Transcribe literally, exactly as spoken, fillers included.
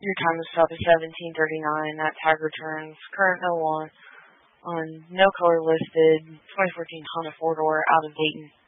Your time is stop is seventeen thirty-nine. That tag returns. Current no on, on no color listed. twenty fourteen Honda four door out of Dayton.